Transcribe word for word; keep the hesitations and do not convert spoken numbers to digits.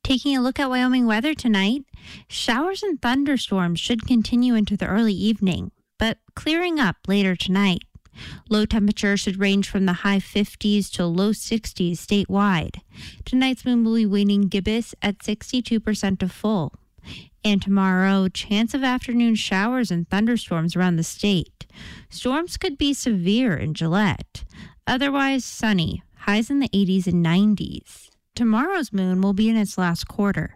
Taking a look at Wyoming weather tonight, showers and thunderstorms should continue into the early evening, but clearing up later tonight. Low temperatures should range from the high fifties to low sixties statewide. Tonight's moon will be waning gibbous at sixty-two percent to full. And tomorrow, chance of afternoon showers and thunderstorms around the state. Storms could be severe in Gillette. Otherwise sunny, highs in the eighties and nineties. Tomorrow's moon will be in its last quarter.